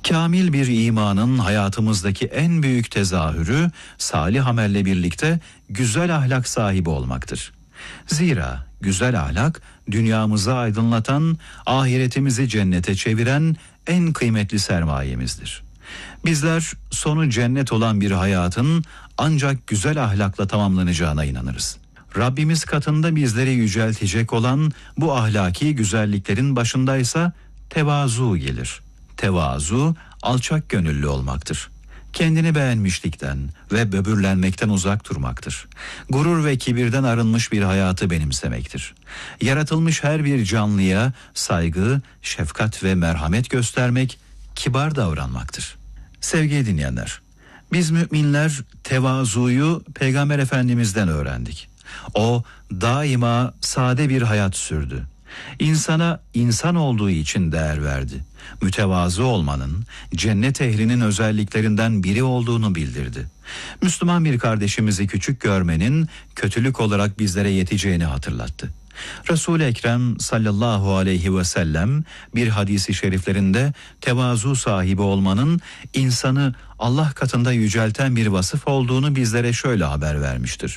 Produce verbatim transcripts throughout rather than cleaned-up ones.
Kamil bir imanın hayatımızdaki en büyük tezahürü salih amelle birlikte güzel ahlak sahibi olmaktır. Zira güzel ahlak dünyamızı aydınlatan, ahiretimizi cennete çeviren en kıymetli sermayemizdir. Bizler sonu cennet olan bir hayatın ancak güzel ahlakla tamamlanacağına inanırız. Rabbimiz katında bizleri yüceltecek olan bu ahlaki güzelliklerin başındaysa tevazu gelir. Tevazu alçak gönüllü olmaktır. Kendini beğenmişlikten ve böbürlenmekten uzak durmaktır. Gurur ve kibirden arınmış bir hayatı benimsemektir. Yaratılmış her bir canlıya saygı, şefkat ve merhamet göstermek, kibar davranmaktır. Sevgili dinleyenler, biz müminler tevazuyu Peygamber Efendimiz'den öğrendik. O daima sade bir hayat sürdü. İnsana insan olduğu için değer verdi. Mütevazı olmanın cennet ehlinin özelliklerinden biri olduğunu bildirdi. Müslüman bir kardeşimizi küçük görmenin kötülük olarak bizlere yeteceğini hatırlattı. Resul-i Ekrem sallallahu aleyhi ve sellem bir hadisi şeriflerinde tevazu sahibi olmanın insanı Allah katında yücelten bir vasıf olduğunu bizlere şöyle haber vermiştir.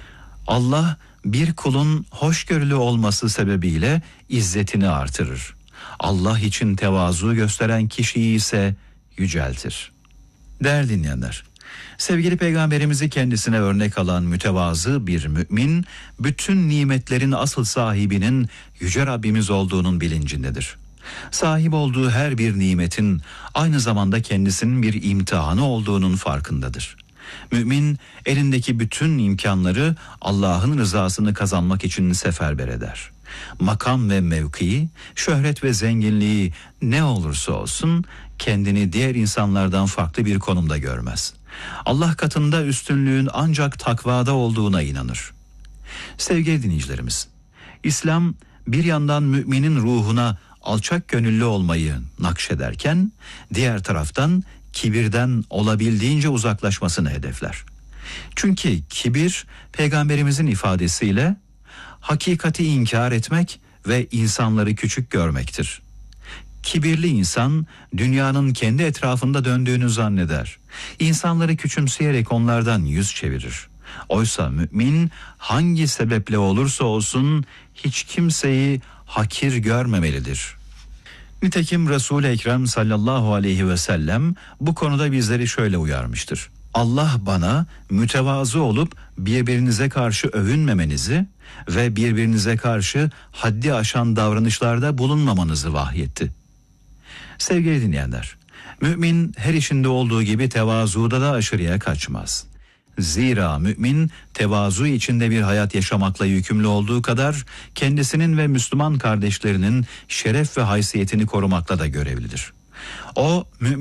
Allah bir kulun hoşgörülü olması sebebiyle izzetini artırır. Allah için tevazu gösteren kişiyi ise yüceltir. Değerli dinleyenler, sevgili Peygamberimizi kendisine örnek alan mütevazı bir mümin, bütün nimetlerin asıl sahibinin Yüce Rabbimiz olduğunun bilincindedir. Sahip olduğu her bir nimetin aynı zamanda kendisinin bir imtihanı olduğunun farkındadır. Mümin elindeki bütün imkanları Allah'ın rızasını kazanmak için seferber eder. Makam ve mevki, şöhret ve zenginliği ne olursa olsun kendini diğer insanlardan farklı bir konumda görmez. Allah katında üstünlüğün ancak takvada olduğuna inanır. Sevgili dinleyicilerimiz, İslam bir yandan müminin ruhuna alçak gönüllü olmayı nakşederken diğer taraftan kibirden olabildiğince uzaklaşmasını hedefler. Çünkü kibir Peygamberimizin ifadesiyle hakikati inkar etmek ve insanları küçük görmektir. Kibirli insan dünyanın kendi etrafında döndüğünü zanneder. İnsanları küçümseyerek onlardan yüz çevirir. Oysa mümin hangi sebeple olursa olsun hiç kimseyi hakir görmemelidir. Nitekim Resul-i Ekrem sallallahu aleyhi ve sellem bu konuda bizleri şöyle uyarmıştır. Allah bana mütevazı olup birbirinize karşı övünmemenizi ve birbirinize karşı haddi aşan davranışlarda bulunmamanızı vahyetti. Sevgili dinleyenler, mümin her işinde olduğu gibi tevazuda da aşırıya kaçmaz. Zira mümin tevazu içinde bir hayat yaşamakla yükümlü olduğu kadar kendisinin ve Müslüman kardeşlerinin şeref ve haysiyetini korumakla da görevlidir. O mümin